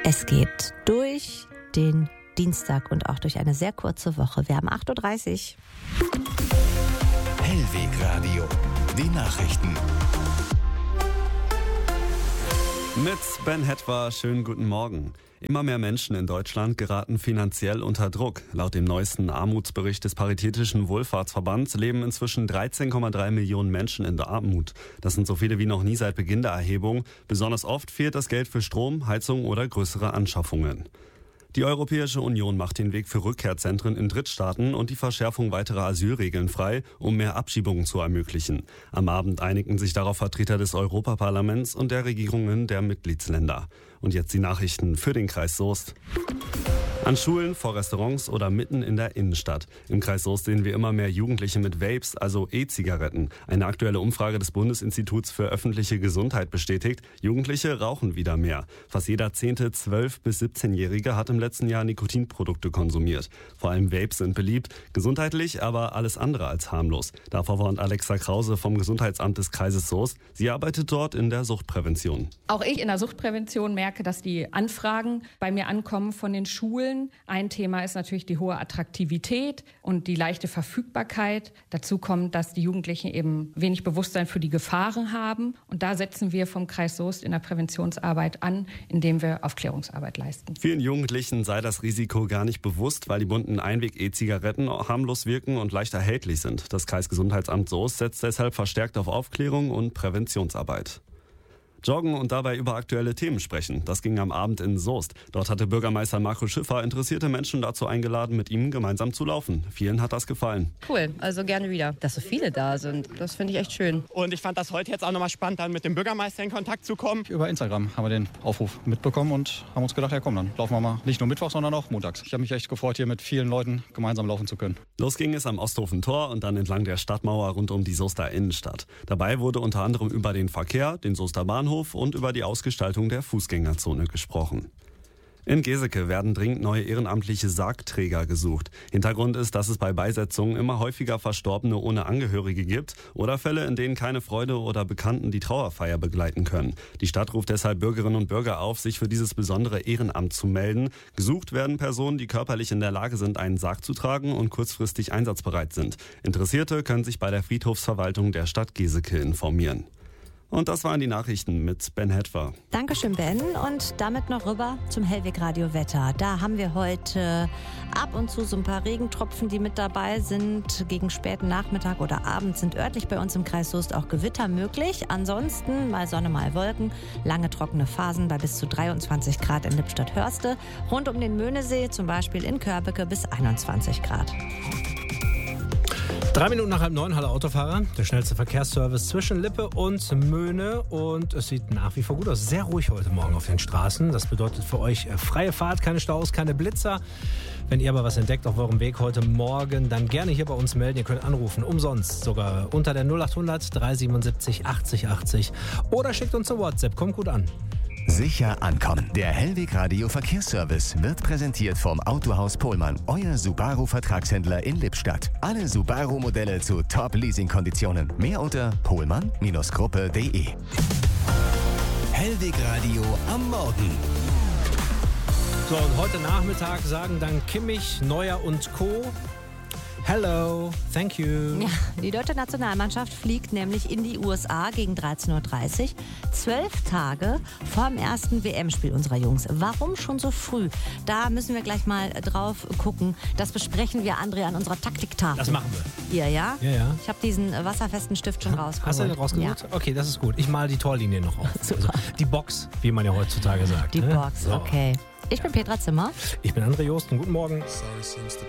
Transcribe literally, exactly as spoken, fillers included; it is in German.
Es geht durch den Dienstag und auch durch eine sehr kurze Woche. Wir haben acht Uhr dreißig. Hellwegradio, die Nachrichten. Mit Ben Hetwer, schönen guten Morgen. Immer mehr Menschen in Deutschland geraten finanziell unter Druck. Laut dem neuesten Armutsbericht des Paritätischen Wohlfahrtsverbands leben inzwischen dreizehn Komma drei Millionen Menschen in der Armut. Das sind so viele wie noch nie seit Beginn der Erhebung. Besonders oft fehlt das Geld für Strom, Heizung oder größere Anschaffungen. Die Europäische Union macht den Weg für Rückkehrzentren in Drittstaaten und die Verschärfung weiterer Asylregeln frei, um mehr Abschiebungen zu ermöglichen. Am Abend einigten sich darauf Vertreter des Europaparlaments und der Regierungen der Mitgliedsländer. Und jetzt die Nachrichten für den Kreis Soest. An Schulen, vor Restaurants oder mitten in der Innenstadt. Im Kreis Soest sehen wir immer mehr Jugendliche mit Vapes, also E-Zigaretten. Eine aktuelle Umfrage des Bundesinstituts für öffentliche Gesundheit bestätigt, Jugendliche rauchen wieder mehr. Fast jeder zehnte zwölf- bis siebzehnjährige hat im letzten Jahr Nikotinprodukte konsumiert. Vor allem Vapes sind beliebt, gesundheitlich aber alles andere als harmlos. Davor warnt Alexa Krause vom Gesundheitsamt des Kreises Soest. Sie arbeitet dort in der Suchtprävention. Auch ich in der Suchtprävention merke, dass die Anfragen bei mir ankommen von den Schulen. Ein Thema ist natürlich die hohe Attraktivität und die leichte Verfügbarkeit. Dazu kommt, dass die Jugendlichen eben wenig Bewusstsein für die Gefahren haben. Und da setzen wir vom Kreis Soest in der Präventionsarbeit an, indem wir Aufklärungsarbeit leisten. Vielen Jugendlichen sei das Risiko gar nicht bewusst, weil die bunten Einweg-E-Zigaretten harmlos wirken und leicht erhältlich sind. Das Kreisgesundheitsamt Soest setzt deshalb verstärkt auf Aufklärung und Präventionsarbeit. Joggen und dabei über aktuelle Themen sprechen. Das ging am Abend in Soest. Dort hatte Bürgermeister Marco Schiffer interessierte Menschen dazu eingeladen, mit ihm gemeinsam zu laufen. Vielen hat das gefallen. Cool, also gerne wieder. Dass so viele da sind, das finde ich echt schön. Und ich fand das heute jetzt auch nochmal spannend, dann mit dem Bürgermeister in Kontakt zu kommen. Über Instagram haben wir den Aufruf mitbekommen und haben uns gedacht, ja komm, dann laufen wir mal nicht nur Mittwoch, sondern auch montags. Ich habe mich echt gefreut, hier mit vielen Leuten gemeinsam laufen zu können. Los ging es am Osthofen Tor und dann entlang der Stadtmauer rund um die Soester Innenstadt. Dabei wurde unter anderem über den Verkehr, den Soester Bahnhof und über die Ausgestaltung der Fußgängerzone gesprochen. In Geseke werden dringend neue ehrenamtliche Sargträger gesucht. Hintergrund ist, dass es bei Beisetzungen immer häufiger Verstorbene ohne Angehörige gibt oder Fälle, in denen keine Freunde oder Bekannten die Trauerfeier begleiten können. Die Stadt ruft deshalb Bürgerinnen und Bürger auf, sich für dieses besondere Ehrenamt zu melden. Gesucht werden Personen, die körperlich in der Lage sind, einen Sarg zu tragen und kurzfristig einsatzbereit sind. Interessierte können sich bei der Friedhofsverwaltung der Stadt Geseke informieren. Und das waren die Nachrichten mit Ben Hetwer. Dankeschön, Ben. Und damit noch rüber zum Hellwegradio-Wetter. Da haben wir heute ab und zu so ein paar Regentropfen, die mit dabei sind. Gegen späten Nachmittag oder Abend sind örtlich bei uns im Kreis Soest auch Gewitter möglich. Ansonsten mal Sonne, mal Wolken. Lange trockene Phasen bei bis zu dreiundzwanzig Grad in Lippstadt-Hörste. Rund um den Möhnesee, zum Beispiel in Körbeke, bis einundzwanzig Grad. Drei Minuten nach halb neun, hallo Autofahrer. Der schnellste Verkehrsservice zwischen Lippe und Möhne. Und es sieht nach wie vor gut aus. Sehr ruhig heute Morgen auf den Straßen. Das bedeutet für euch freie Fahrt, keine Staus, keine Blitzer. Wenn ihr aber was entdeckt auf eurem Weg heute Morgen, dann gerne hier bei uns melden. Ihr könnt anrufen, umsonst, sogar unter der null achthundert dreihundertsiebenundsiebzig achtzig achtzig. Oder schickt uns eine WhatsApp, kommt gut an. Sicher ankommen. Der Hellwegradio Verkehrsservice wird präsentiert vom Autohaus Pohlmann, euer Subaru-Vertragshändler in Lippstadt. Alle Subaru-Modelle zu Top-Leasing-Konditionen. Mehr unter pohlmann Gruppe punkt de. Hellwegradio am Morgen. So, und heute Nachmittag sagen dann Kimmich, Neuer und Co. Hello, thank you. Ja, die deutsche Nationalmannschaft fliegt nämlich in die U S A gegen dreizehn Uhr dreißig. Zwölf Tage vor dem ersten W M-Spiel unserer Jungs. Warum schon so früh? Da müssen wir gleich mal drauf gucken. Das besprechen wir, André, an unserer Taktiktafel. Das machen wir. Hier, ja? Ja, ja. Ich habe diesen wasserfesten Stift schon rausgeholt. Hast du den rausgeholt? Ja. Okay, das ist gut. Ich male die Torlinie noch auf. Also die Box, wie man ja heutzutage sagt. Die ne? Box, so. okay. Ich bin Petra Zimmer. Ich bin André Josten. Guten Morgen.